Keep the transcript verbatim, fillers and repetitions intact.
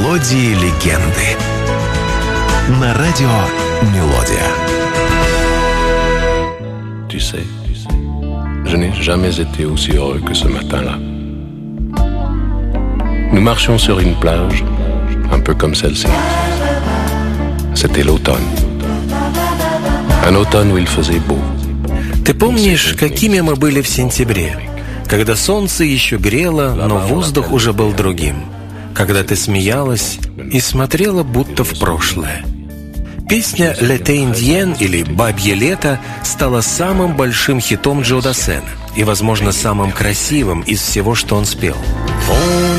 Мелодии легенды. На радио Мелодия. Tu sais, je n'ai jamais été aussi heureux que ce matin-là. Nous marchions sur une plage, un peu comme celle-ci. C'était l'automne. Un automne où il faisait beau. Ты помнишь, какими мы были в сентябре? Когда солнце еще грело, но воздух уже был другим. Когда ты смеялась и смотрела будто в прошлое. Песня «L'été indien» или «Бабье лето» стала самым большим хитом Джо Дассена и, возможно, самым красивым из всего, что он спел.